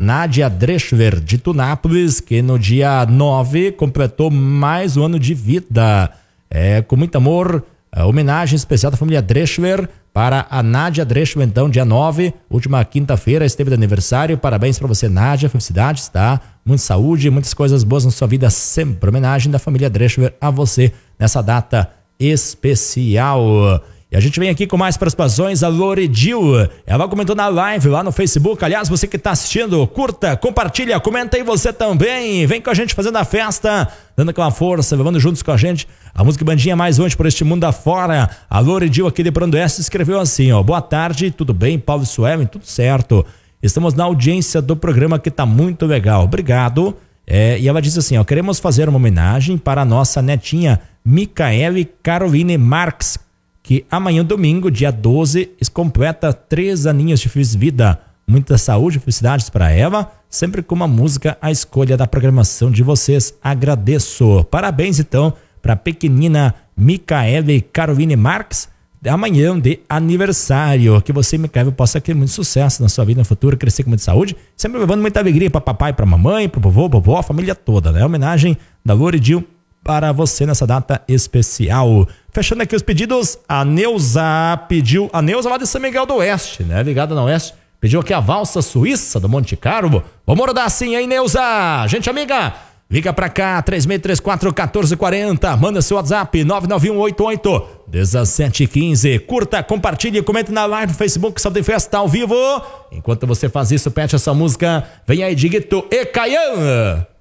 Nádia Dreschwer, de Tunápolis, que no dia 9 completou mais um ano de vida. Com muito amor, a homenagem especial da família Dreschwer para a Nádia Dreschwer, então, dia 9, última quinta-feira, esteve de aniversário. Parabéns para você, Nádia, felicidades, tá? Muita saúde, muitas coisas boas na sua vida, sempre. Homenagem da família Dreschwer a você nessa data especial. E a gente vem aqui com mais participações. A Loredil, ela comentou na live lá no Facebook. Aliás, você que está assistindo, curta, compartilha, comenta aí você também. Vem com a gente fazendo a festa, dando aquela força, levando juntos com a gente a música Bandinha mais longe por este mundo afora. A Loredil aqui de Brandoeste escreveu assim, ó: boa tarde, tudo bem, Paulo e Suelen, tudo certo. Estamos na audiência do programa que tá muito legal, obrigado. E ela diz assim, ó: queremos fazer uma homenagem para a nossa netinha Micaele Caroline Marques, que amanhã, domingo, dia 12, completa 3 aninhos de feliz vida. Muita saúde e felicidades para ela, sempre com uma música à escolha da programação de vocês. Agradeço. Parabéns, então, para a pequenina Micaele Caroline Marques, amanhã de aniversário. Que você, Micaele, possa ter muito sucesso na sua vida no futuro, crescer com muita saúde, sempre levando muita alegria para papai, para mamãe, para vovô, vovó, a família toda, né? Homenagem da Loredil para você nessa data especial. Fechando aqui os pedidos, a Neuza pediu, a Neuza lá de São Miguel do Oeste, né? Ligada na Oeste, pediu aqui a valsa suíça do Monte Carlo. Vamos rodar assim, hein, Neuza? Gente amiga, liga pra cá, 3634-1440, manda seu WhatsApp, 99188-1715. Curta, compartilhe, comente na live do Facebook, Salve Festa ao vivo. Enquanto você faz isso, pede essa música, vem aí, Diguito e Caian.